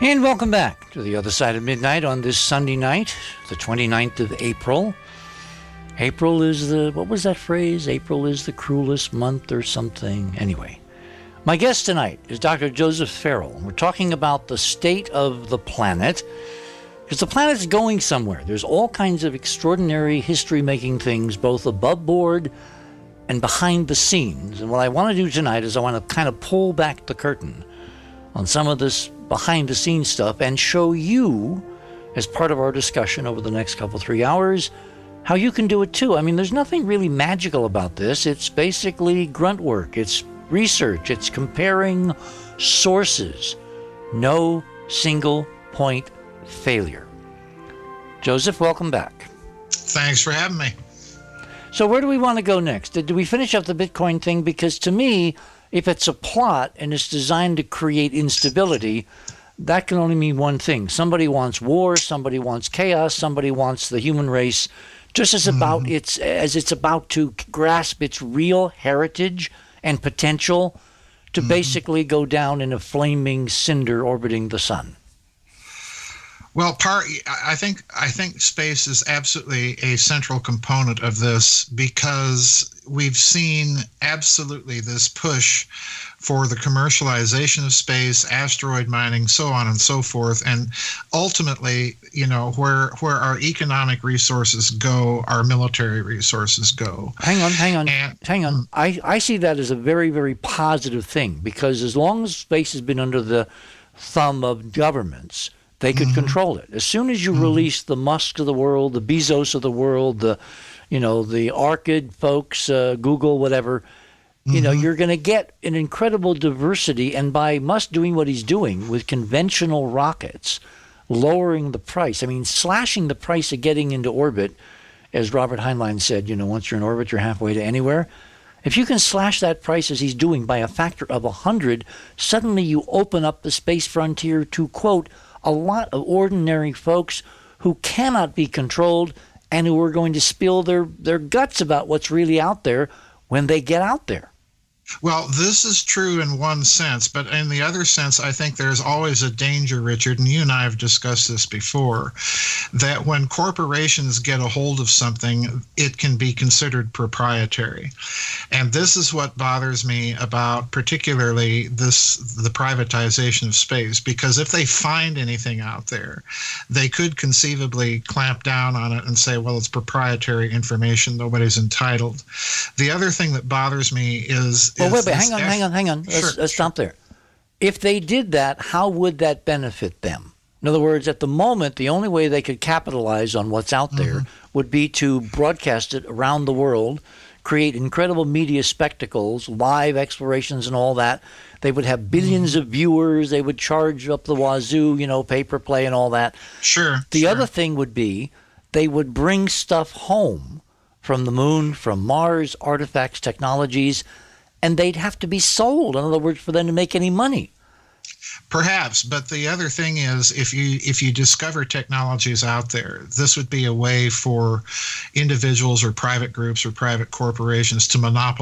And welcome back to The Other Side of Midnight on this Sunday night, the 29th of April. April is what was that phrase? April is the cruelest month or something. Anyway, my guest tonight is Dr. Joseph Farrell. We're talking about the state of the planet, because the planet's going somewhere. There's all kinds of extraordinary history-making things, both above board and behind the scenes. And what I want to do tonight is I want to kind of pull back the curtain on some of this behind-the-scenes stuff and show you, as part of our discussion over the next 3 hours, how you can do it too. I mean, there's nothing really magical about this. It's basically grunt work. It's research. It's comparing sources. No single point failure. Joseph, welcome back. Thanks for having me. So where do we want to go next? Did we finish up the Bitcoin thing? Because to me, if it's a plot and it's designed to create instability, that can only mean one thing. Somebody wants war, somebody wants chaos, somebody wants the human race just as it's about to grasp its real heritage and potential to basically go down in a flaming cinder orbiting the sun. Well, I think space is absolutely a central component of this, because we've seen absolutely this push for the commercialization of space, asteroid mining, so on and so forth. And ultimately, where our economic resources go, our military resources go. Hang on. I see that as a very, very positive thing, because as long as space has been under the thumb of governments, they could control it. As soon as you release the Musk of the world, the Bezos of the world, the Arcid folks, Google, whatever, you're going to get an incredible diversity. And by Musk doing what he's doing with conventional rockets, lowering the price, slashing the price of getting into orbit, as Robert Heinlein said, once you're in orbit, you're halfway to anywhere. If you can slash that price as he's doing by a factor of 100, suddenly you open up the space frontier to, quote, a lot of ordinary folks who cannot be controlled and who are going to spill their guts about what's really out there when they get out there. Well, this is true in one sense, but in the other sense, I think there's always a danger, Richard, and you and I have discussed this before, that when corporations get a hold of something, it can be considered proprietary. And this is what bothers me about particularly the privatization of space, because if they find anything out there, they could conceivably clamp down on it and say, well, it's proprietary information, nobody's entitled. The other thing that bothers me is... Well, wait, hang on. Let's stop there. If they did that, how would that benefit them? In other words, at the moment, the only way they could capitalize on what's out there would be to broadcast it around the world, create incredible media spectacles, live explorations and all that. They would have billions of viewers. They would charge up the wazoo, pay-per-play and all that. Sure. The other thing would be they would bring stuff home from the moon, from Mars, artifacts, technologies, and they'd have to be sold, in other words, for them to make any money. Perhaps, but the other thing is, if you discover technologies out there, this would be a way for individuals or private groups or private corporations to monopolize